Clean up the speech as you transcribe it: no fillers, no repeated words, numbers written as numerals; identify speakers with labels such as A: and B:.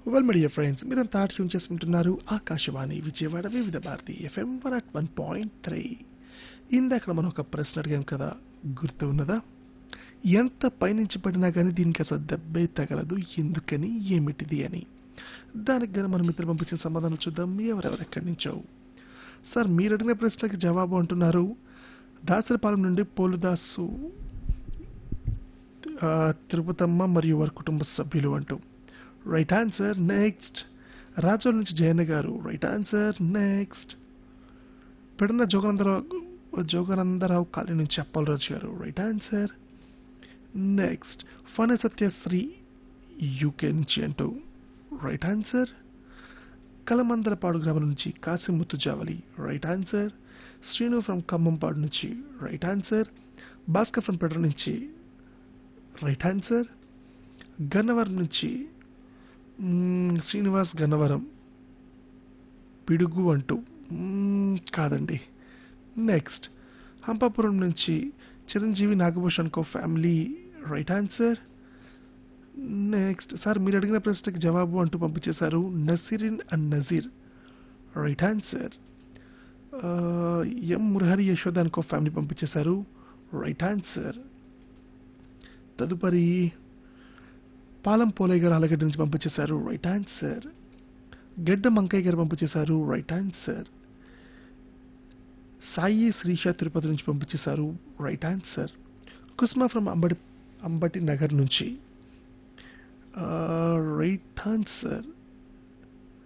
A: Well my dear friends మీరంతా tune చేసుకుంటున్నారు ఆకాశవాణి విజయవాడ వివిధ భారతి ఎఫ్ఎం 101.3. ఇందాక మనం ఒక ప్రశ్న అడిగాం కదా, గుర్తు ఉన్నదా? ఎంత పైనుంచి పడినా కానీ దీనికి అసలు దెబ్బే తగలదు, ఎందుకని, ఏమిటిది అని. దానికి గాను మన మిత్రులు పంపించిన సమాధానం చూద్దాం. ఎవరెవరు ఎక్కడి నుంచో. సార్ మీరు అడిగిన ప్రశ్నకి జవాబు అంటున్నారు దాసరిపాలెం నుండి పోలుదాసు తిరుపతమ్మ మరియు వారి కుటుంబ సభ్యులు అంటూ. Right answer. నెక్స్ట్ రాజోల్ నుంచి జయన్న గారు. Right answer. Next Pedana Jogananda Rao colony నుంచి అప్పలరాజు గారు. Right answer. Next ఫణ Satyasri UK నుంచి అంటూ. Right answer. కలమందలపాడు గ్రామం నుంచి Kasimuthu Javali. Right answer. Srinu from Khammampadu నుంచి. Right answer. Bhaskar from Pedra నుంచి. Right answer. గన్నవరం నుంచి శ్రీనివాస్ గన్నవరం పిడుగు అంటూ. కాదండి. నెక్స్ట్ హంపాపురం నుంచి చిరంజీవి నాగభూషణ్ కో family. Right answer. Next sir మీరు అడిగిన ప్రశ్నకి జవాబు అంటూ పంపించేశారు Nasreen and Nazir. Right answer. M Murahari యశోదాన్ co family పంపించేశారు. Right answer. తదుపరి పాలం పోలయ్య గారు ఆలగడ్డ నుంచి పంపించేశారు. Right answer. గడ్డ మంకయ్య గారు పంపించేశారు. Right answer. సాయి శ్రీష తిరుపతి నుంచి పంపించేశారు. Right answer. కుస్మా from Ambati Nagar నుంచి. Right answer.